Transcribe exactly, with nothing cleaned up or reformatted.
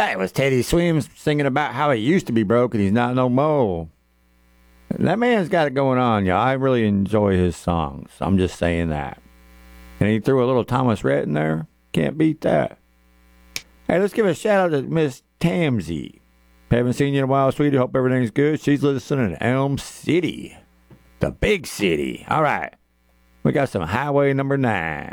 That was Teddy Swims singing about how he used to be broke and he's not no more. That man's got it going on, y'all. I really enjoy his songs. I'm just saying that. And he threw a little Thomas Rhett in there. Can't beat that. Hey, let's give a shout out to Miss Tamsy. Haven't seen you in a while, sweetie. Hope everything's good. She's listening in Elm City. The big city. All right. We got some Highway number nine.